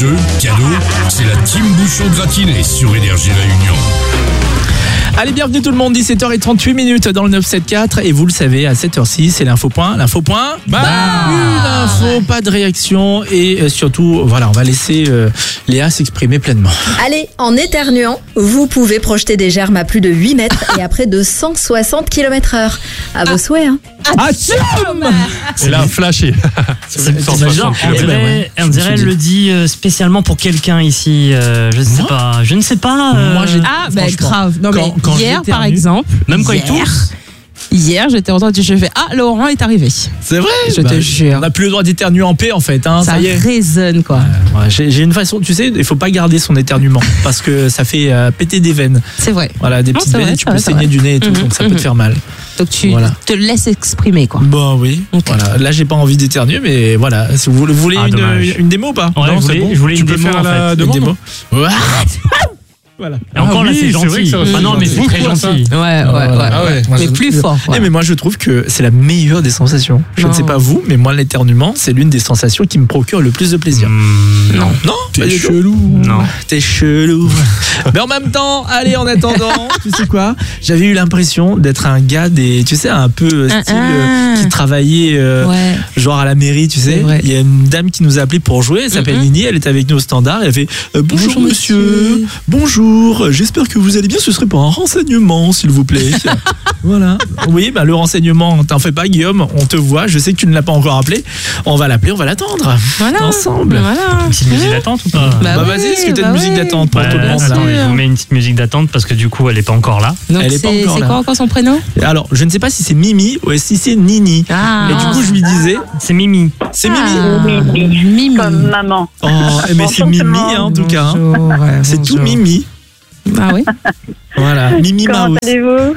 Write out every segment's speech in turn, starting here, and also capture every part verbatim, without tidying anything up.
jeux, cadeaux, c'est la team bouchon gratiné sur Énergie Réunion. Allez, bienvenue tout le monde, dix-sept heures trente-huit minutes dans le neuf cent soixante-quatorze et vous le savez, à sept heures six, c'est l'info point. L'info point, bah une info, pas de réaction et surtout, voilà, on va laisser euh, Léa s'exprimer pleinement. Allez, en éternuant, vous pouvez projeter des germes à plus de huit mètres et à près de cent soixante kilomètres heure. À vos souhaits, hein. Ah, tchoum ! Et là, flashé. C'est genre, on dirait, on dirait elle le dit euh, spécialement pour quelqu'un ici. Euh, je ne sais Moi pas. Je ne sais pas. Euh... Moi, j'ai... Ah, ben bah, grave. Non, quand, mais quand hier, par j'éternue, exemple. Même quand il hier, tousse. Hier, j'étais entendue, je fais ah, Laurent est arrivé. C'est vrai, je te jure. On n'a plus le droit d'éternuer en paix en fait. Hein, ça, ça y est. résonne quoi. Euh, ouais, j'ai, j'ai une façon, tu sais, il faut pas garder son éternuement parce que ça fait euh, péter des veines. C'est vrai. Voilà, des Non, petites c'est veines, vrai, tu c'est peux vrai, c'est saigner vrai. du nez et tout, Mmh, donc ça mmh. peut te faire mal. Donc tu Voilà. te laisses exprimer quoi. Bon, oui. Okay. Voilà. Là, j'ai pas envie d'éternuer, mais voilà. Si vous voulez, vous voulez Ah, une, dommage. une démo ou pas? Ouais, Non, je c'est voulais, bon. je voulais Tu une peux démo faire en la fait. demande. Une démo. Ouais. Voilà. Et encore Ah là, oui, c'est c'est vrai que gentil. ça va Ah non, mais se c'est très beaucoup, ça. gentil. Ouais, ouais, ouais. Ah ouais. Moi, Mais je- plus fort. Eh, ouais. mais moi je trouve que c'est la meilleure des sensations. Je ne Non. sais pas vous, mais moi l'éternuement, c'est l'une des sensations qui me procure le plus de plaisir. Mmh, non. Non, T'es pas du tout. chelou. Non. T'es chelou. Mais en même temps, allez, en attendant, tu sais quoi, j'avais eu l'impression d'être un gars des, tu sais, un peu euh, style euh, qui travaillait euh, Ouais. genre à la mairie, tu sais. C'est vrai. Il y a une dame qui nous a appelé pour jouer, elle s'appelle Mhm. Nini, elle est avec nous au standard, elle fait euh, bonjour, Bonjour, monsieur. monsieur. Bonjour, j'espère que vous allez bien, ce serait pour un renseignement s'il vous plaît. Voilà. Oui, bah le renseignement, t'en fais pas Guillaume, on te voit, je sais que tu ne l'as pas encore appelé. On va l'appeler, on va l'attendre. Voilà. Ensemble. Voilà. Une petite musique d'attente ou pas? Bah, Bah vas-y, ouais, est-ce que t'as une bah musique ouais. d'attente pour Ouais, tout le monde là attends, je sûr. vous mets une petite musique d'attente parce que du coup, elle est pas encore là. Donc Elle est pas c'est encore c'est là. quoi encore son prénom? Alors, je ne sais pas si c'est Mimi ou si c'est Nini. Ah. Et du coup, je lui disais, C'est Mimi. c'est Ah. Mimi. Mimi. Mimi. Comme maman. Oh, eh, mais c'est Mimi hein, en tout cas. hein. Bonjour, ouais, C'est tout bonjour. Mimi. Ah oui. Voilà, Mimi Comment Mouse. allez-vous?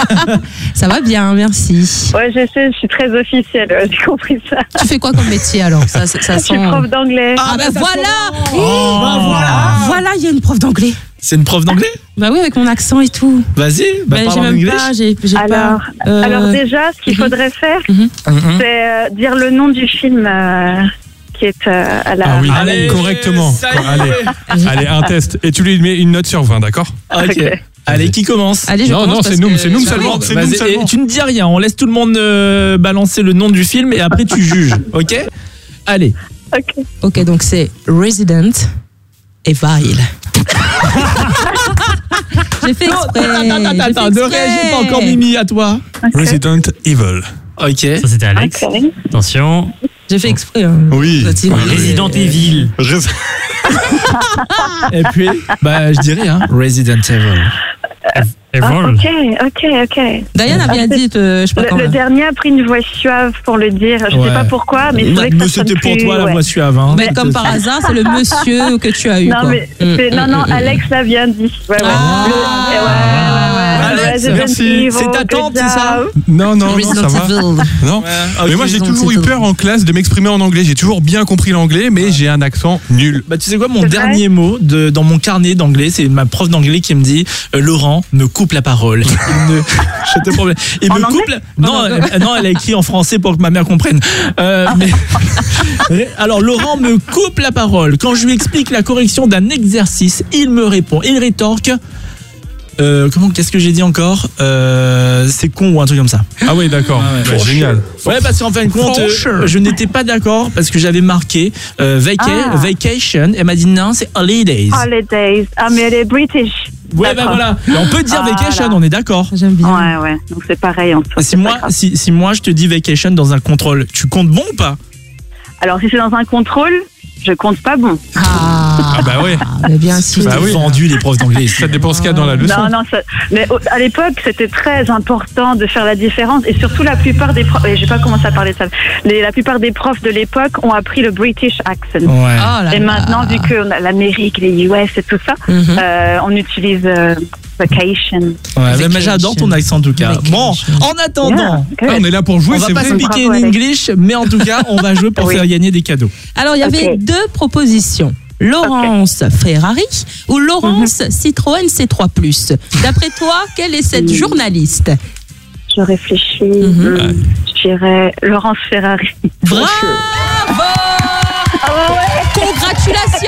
Ça va bien, merci. Ouais, je sais, je suis très officielle, ouais, j'ai compris ça. Tu fais quoi comme métier alors? Ça, ça, ça Je suis sent. prof d'anglais. Ah bah ça voilà. se Oh, bah voilà. Voilà, il y a une prof d'anglais. C'est une prof d'anglais? Bah oui, avec mon accent et tout. Vas-y, bah, Bah, parle j'ai en même anglais. pas, j'ai, j'ai Alors, pas. euh, alors déjà, ce qu'il mhm. faudrait faire, Mhm. c'est euh, dire le nom du film euh, qui est euh, à la... Ah oui, Allez, correctement. ça y est. Allez, allez, un test. Et tu lui mets une note sur vingt, d'accord? Ok. Ok. Allez, qui commence? Allez, je Non, commence non, c'est parce nous, que- c'est nous Bah seulement. oui. C'est nous Vas-y, seulement. et tu ne dis rien, on laisse tout le monde euh, balancer le nom du film et après tu juges, ok? Allez. Ok. Ok, donc c'est Resident Evil. J'ai fait exprès. Attends, attends, j'ai fait attends, ne exprès. réagis pas encore Mimi à toi. Resident Evil. Ok. Ça, c'était Alex. Ok. Attention. J'ai fait exprès. Hein. Oui. Petit- Resident Evil. Res- Et puis, bah je dirais hein, Resident Evil. Et Ah, voilà. ok, ok, ok. Diane a bien dit, euh, je sais pas Le, quand. le dernier a pris une voix suave pour le dire. Je Ouais. sais pas pourquoi, mais c'est vrai que Mais ça sonne c'était pour plus, toi la ouais. voix suave. Hein. Mais comme par hasard, c'est le monsieur que tu as eu. Non, quoi. mais Mm, c'est- mm, non, non, mm, mm. Alex l'a bien dit. Ouais, ouais. Ah. Le- ouais, ouais, ouais, ouais. Alex, Resident merci. Evil, C'est ta tante, good c'est ça job. Non, non, non, Resident ça va. Evil. Non. Ok. Mais moi, j'ai Resident toujours eu Evil. peur en classe de m'exprimer en anglais. J'ai toujours bien compris l'anglais, mais j'ai un accent nul. Bah tu sais quoi, mon C'est dernier mot de, dans mon carnet d'anglais, c'est ma prof d'anglais qui me dit euh, Laurent me coupe la parole. Il ne, je te promets. Il En me anglais coupe la... Non, euh, non, elle a écrit en français pour que ma mère comprenne. Euh, mais... Alors Laurent me coupe la parole. Quand je lui explique la correction d'un exercice, il me répond, il rétorque. Euh, comment, qu'est-ce que j'ai dit encore euh, C'est con ou un truc comme ça. Ah oui, d'accord. Ah ouais. Bah, génial. Ouais, parce qu'en fin de compte, euh, je n'étais pas d'accord parce que j'avais marqué euh, vaca- Ah. vacation. Elle m'a dit non, c'est holidays. Holidays. Ah, mais elle est british. Ouais, bah D'accord. voilà. Mais on peut dire Ah, vacation, là. on est d'accord. J'aime bien. Ouais, ouais. Donc c'est pareil en soi. Si c'est moi, pas grave. si, si moi je te dis vacation dans un contrôle, tu comptes bon ou pas? Alors si c'est dans un contrôle, je compte pas bon. Ah, Ah bah ouais. mais bien sûr. Bah oui. Vendu les profs d'anglais ici. Ça dépend ce qu'il y a dans la leçon. Non, non, ça- mais au- à l'époque, c'était très important de faire la différence et surtout la plupart des profs, et j'ai pas commencé à parler de ça, les, la plupart des profs de l'époque ont appris le British accent. Ouais. Oh là Et là. maintenant, vu qu'on a l'Amérique, les U S et tout ça, Mhm. euh, on utilise euh, vacation. Ouais, mais Vacation. j'adore ton accent en tout cas. Vacation. Bon, en attendant, Yeah, Ah, on est là pour jouer, on va c'est pas vrai. se piquer Bravo, in Alex. English, mais en tout cas, on va jouer pour Oui. faire gagner des cadeaux. Alors, il y avait Ok. deux propositions. Laurence Ferrari ou Laurence Citroën C trois plus. D'après toi, quelle est cette Mhm. journaliste? Je réfléchis, Mhm. hum, je dirais Laurence Ferrari. Bravo! Ah ouais, Congratulations!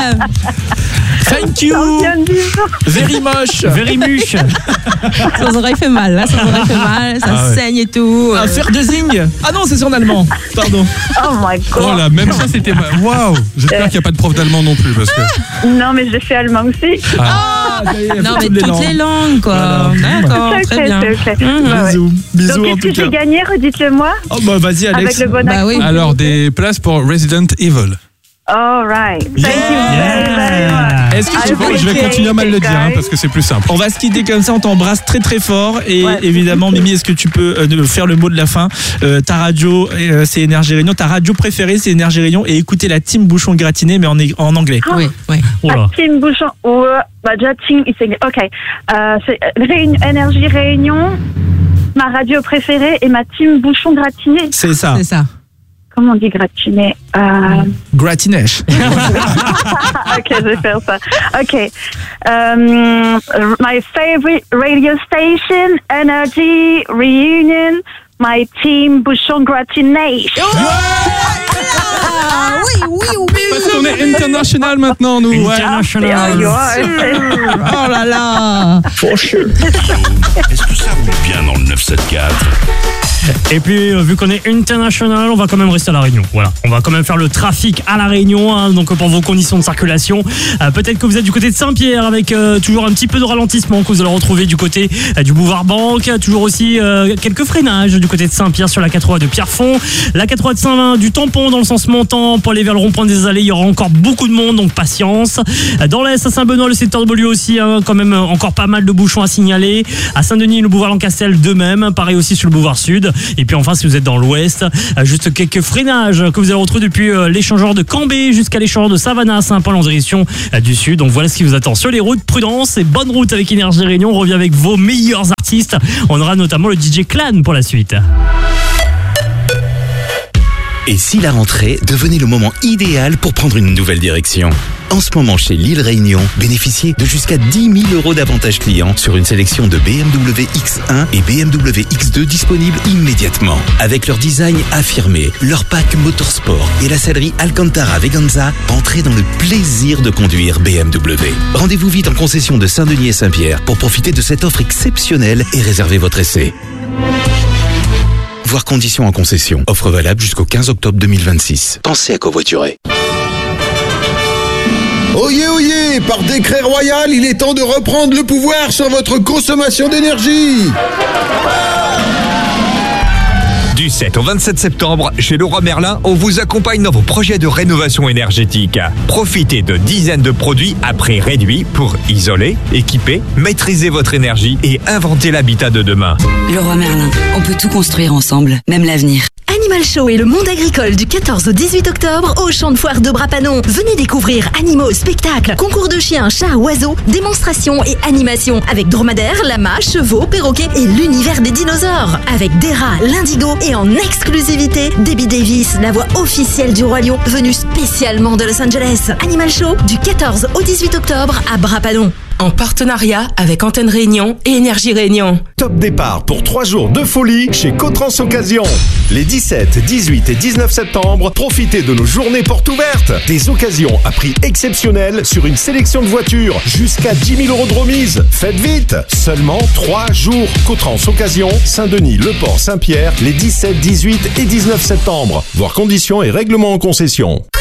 Thank you. Very moche. Very much. Ça aurait fait mal, là, ça aurait fait mal, ça Ah ouais. saigne et tout. Ah, faire de zing. Ah non, c'est en allemand. Pardon. Oh my god. Oh là, même ça c'était. Waouh. J'espère qu'il n'y a pas de prof d'allemand non plus parce que. Non, mais j'ai fait allemand aussi. Ah, ça y est, Non, faut mais toutes toutes les langues, quoi. Voilà. D'accord, C'est très ok, bien. c'est ok. Mmh. Bah ouais. Bisous. Bisous Donc, en qu'est-ce que tout j'ai cas. gagné? Redites-le-moi. Oh bah vas-y Avec Alex. le bon Bah accent. oui. Alors des places pour Resident Evil. All right. Thank Yeah. you very, very much. Est-ce que I tu peux- appreciate Je vais continuer à mal le it, dire hein, guys. parce que c'est plus simple. On va se quitter comme ça, on t'embrasse très très fort et Ouais. évidemment Mimi, est-ce que tu peux euh, faire le mot de la fin? euh, Ta radio euh, c'est Énergie Réunion, ta radio préférée c'est Énergie Réunion et écouter la team Bouchon Gratiné mais en, en anglais. Oui, oui. Oh là. Ah, Team Bouchon. Oh, bah, déjà, Team, il s'est- ok. Euh, c'est euh, Réunion- Énergie Réunion, ma radio préférée et ma Team Bouchon Gratiné. C'est ça, C'est ça. Comment on dit gratiné? Euh, Gratinèche. ok, je vais faire ça. Ok. Um, my favorite radio station, Energy Reunion, my Team Bouchon Gratiné. Ah, oui, oui, oui. Parce qu'on est international maintenant nous. Ouais. International. Oh là là. Est-ce que ça roule bien dans le neuf cent soixante-quatre? Et puis, euh, vu qu'on est international, on va quand même rester à La Réunion. Voilà, on va quand même faire le trafic à La Réunion, hein, donc pour vos conditions de circulation. Euh, peut-être que vous êtes du côté de Saint-Pierre avec euh, toujours un petit peu de ralentissement que vous allez retrouver du côté euh, du boulevard Banque. Toujours aussi euh, quelques freinages du côté de Saint-Pierre sur la quatre-vingts de Pierrefonds. La quatre-vingts de Saint-Vin du Tampon dans le sens montant pour aller vers le rond-point des Allées. Il y aura encore beaucoup de monde, donc patience. Euh, Dans l'Est, à Saint-Benoît, le secteur de Beaulieu aussi, hein, quand même euh, encore pas mal de bouchons à signaler. À Saint-Denis, le boulevard Lancastel de même. Pareil aussi sur le boulevard Sud. Et puis enfin, si vous êtes dans l'ouest, euh, juste quelques freinages que vous allez retrouver depuis euh, l'échangeur de Cambé jusqu'à l'échangeur de Savannah à Saint-Paul en direction euh, du sud. Donc voilà ce qui vous attend sur les routes. Prudence et bonne route avec Énergie Réunion. On revient avec vos meilleurs artistes. On aura notamment le D J Clan pour la suite. Et si la rentrée devenait le moment idéal pour prendre une nouvelle direction? En ce moment, chez Lille Réunion, bénéficiez de jusqu'à dix mille euros d'avantages clients sur une sélection de B M W X un et B M W X deux disponibles immédiatement. Avec leur design affirmé, leur pack motorsport et la sellerie Alcantara Veganza, entrez dans le plaisir de conduire B M W. Rendez-vous vite en concession de Saint-Denis et Saint-Pierre pour profiter de cette offre exceptionnelle et réserver votre essai. Voir conditions en concession. Offre valable jusqu'au quinze octobre deux mille vingt-six. Pensez à covoiturer. Oyez, oyez, par décret royal, il est temps de reprendre le pouvoir sur votre consommation d'énergie. Du sept au vingt-sept septembre, chez Leroy Merlin, on vous accompagne dans vos projets de rénovation énergétique. Profitez de dizaines de produits à prix réduit pour isoler, équiper, maîtriser votre énergie et inventer l'habitat de demain. Leroy Merlin, on peut tout construire ensemble, même l'avenir. Animal Show et le monde agricole du quatorze au dix-huit octobre au champ de foire de Brapanon. Venez découvrir animaux, spectacles, concours de chiens, chats, oiseaux, démonstrations et animations avec dromadaires, lamas, chevaux, perroquets et l'univers des dinosaures. Avec des rats, l'indigo et en exclusivité, Debbie Davis, la voix officielle du Roi Lion, venue spécialement de Los Angeles. Animal Show du quatorze au dix-huit octobre à Brapanon. En partenariat avec Antenne Réunion et Énergie Réunion. Top départ pour trois jours de folie chez Cotrans Occasion. Les dix-sept, dix-huit et dix-neuf septembre, profitez de nos journées portes ouvertes. Des occasions à prix exceptionnel sur une sélection de voitures. Jusqu'à dix mille euros de remise. Faites vite. Seulement trois jours. Cotrans Occasion, Saint-Denis, Le Port, Saint-Pierre, les dix-sept, dix-huit et dix-neuf septembre. Voir conditions et règlements en concession.